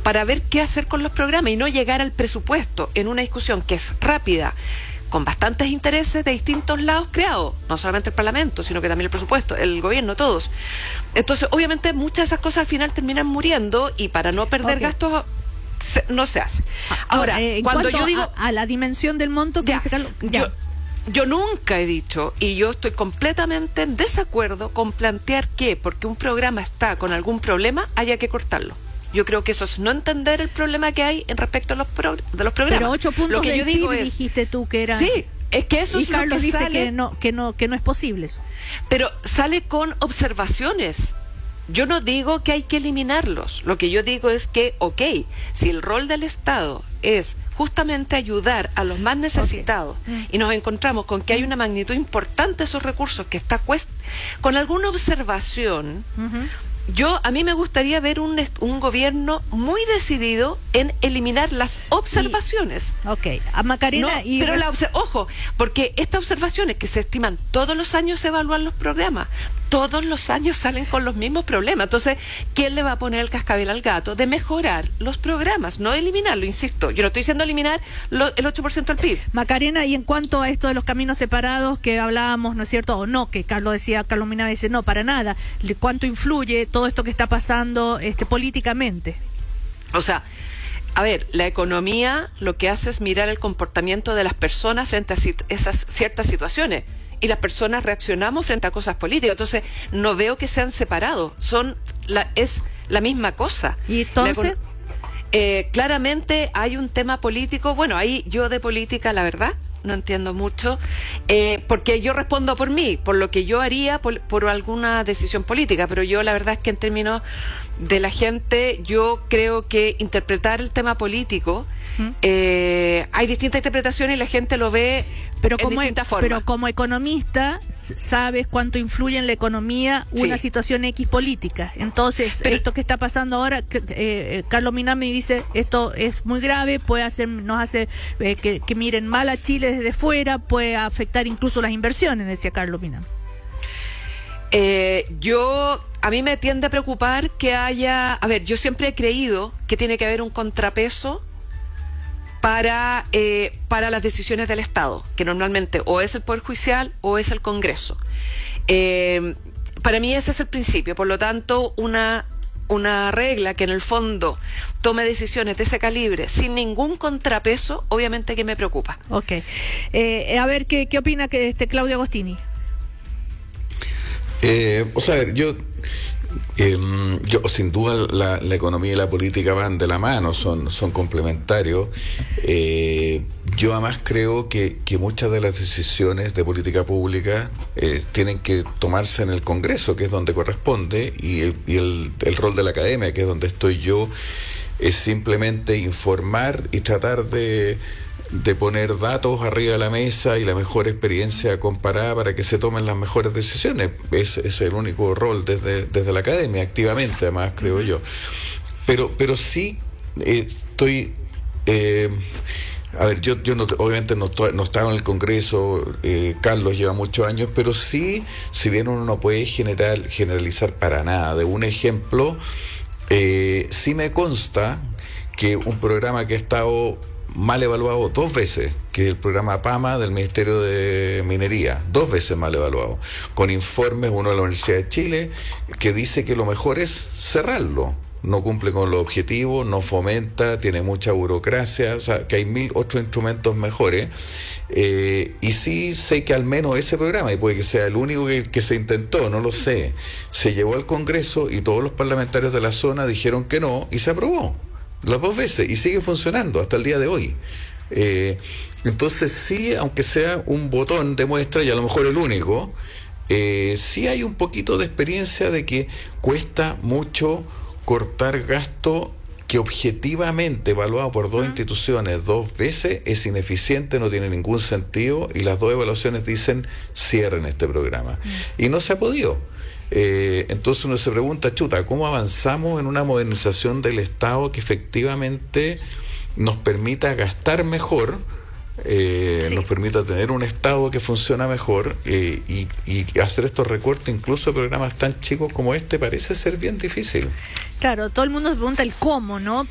para ver qué hacer con los programas y no llegar al presupuesto en una discusión que es rápida, con bastantes intereses de distintos lados creados, no solamente el Parlamento, sino que también el presupuesto, el gobierno, todos. Entonces, obviamente, muchas de esas cosas al final terminan muriendo y para no perder gastos no se hace. Ahora, cuando yo digo a la dimensión del monto que dice Carlos, yo nunca he dicho, y yo estoy completamente en desacuerdo con plantear que porque un programa está con algún problema haya que cortarlo. Yo creo que eso es no entender el problema que hay en respecto a los de los programas. Pero 8 puntos lo que yo digo PIB, es, dijiste tú que era. Sí, es que eso y es Carlos lo que dice sale, que no es posible eso. pero sale con observaciones. Yo no digo que hay que eliminarlos. Lo que yo digo es que, si el rol del Estado es justamente ayudar a los más necesitados y nos encontramos con que hay una magnitud importante de esos recursos que está con alguna observación, a mí me gustaría ver un gobierno muy decidido en eliminar las observaciones. A Macarena pero ojo, porque estas observaciones que se estiman todos los años se evalúan los programas, todos los años salen con los mismos problemas. Entonces, ¿quién le va a poner el cascabel al gato de mejorar los programas? No eliminarlo, insisto. Yo no estoy diciendo eliminar el 8% del PIB. Macarena, y en cuanto a esto de los caminos separados que hablábamos, ¿no es cierto? O no, que Carlos Minami dice, no, para nada. ¿Cuánto influye todo esto que está pasando políticamente? O sea, a ver, la economía lo que hace es mirar el comportamiento de las personas frente a esas ciertas situaciones. Y las personas reaccionamos frente a cosas políticas. Entonces, no veo que sean separados. Es la misma cosa. ¿Y entonces? Claramente hay un tema político. Bueno, ahí yo de política, la verdad, no entiendo mucho, porque yo respondo por mí, por lo que yo haría por alguna decisión política, pero yo la verdad es que en términos de la gente, yo creo que interpretar el tema político, hay distintas interpretaciones y la gente lo ve en distintas formas. Pero como economista, sabes cuánto influye en la economía una situación X política. Entonces, esto que está pasando ahora, Carlos Minami dice, esto es muy grave, nos hace que miren mal a Chile desde fuera, puede afectar incluso las inversiones, decía Carlos Minami. A mí me tiende a preocupar que haya, yo siempre he creído que tiene que haber un contrapeso para las decisiones del Estado, que normalmente o es el Poder Judicial o es el Congreso. Para mí ese es el principio, por lo tanto, una regla que en el fondo tome decisiones de ese calibre sin ningún contrapeso, obviamente que me preocupa. A ver, ¿qué opina Claudio Agostini? Yo sin duda la economía y la política van de la mano, son complementarios. Yo además creo que muchas de las decisiones de política pública tienen que tomarse en el Congreso, que es donde corresponde, y el rol de la academia, que es donde estoy yo, es simplemente informar y tratar de poner datos arriba de la mesa y la mejor experiencia comparada para que se tomen las mejores decisiones. Es el único rol desde la academia, activamente, además, creo yo. Pero sí estoy... yo obviamente no estaba en el Congreso, Carlos lleva muchos años, pero sí, si bien uno no puede generalizar para nada. De un ejemplo, sí me consta que un programa que ha estado mal evaluado 2 veces, que es el programa PAMA del Ministerio de Minería, 2 veces mal evaluado, con informes, uno de la Universidad de Chile, que dice que lo mejor es cerrarlo, no cumple con los objetivos, no fomenta, tiene mucha burocracia, o sea, que hay 1000 otros instrumentos mejores, y sí sé que al menos ese programa, y puede que sea el único que se intentó, no lo sé, se llevó al Congreso y todos los parlamentarios de la zona dijeron que no, y se aprobó las 2 veces, y sigue funcionando hasta el día de hoy. Entonces sí, aunque sea un botón de muestra, y a lo mejor el único, sí hay un poquito de experiencia de que cuesta mucho cortar gasto que objetivamente evaluado por 2 instituciones 2 veces es ineficiente, no tiene ningún sentido, y las 2 evaluaciones dicen cierren este programa. Y no se ha podido. Entonces uno se pregunta, ¿cómo avanzamos en una modernización del Estado que efectivamente nos permita gastar mejor, nos permita tener un Estado que funciona mejor, y hacer estos recortes incluso de programas tan chicos como este parece ser bien difícil? Claro, todo el mundo se pregunta el cómo, ¿no?